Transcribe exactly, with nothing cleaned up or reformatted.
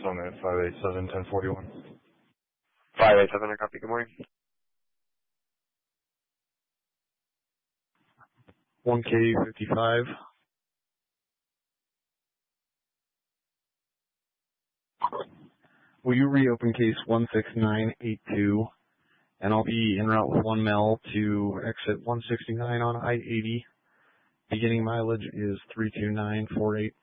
on that five eight seven, ten forty-one. five eight seven, I copy. Good morning. one K fifty-five. Will you reopen case one six nine eight two? And I'll be en route with one mil to exit one sixty-nine on I eighty. Beginning mileage is three two nine four eight.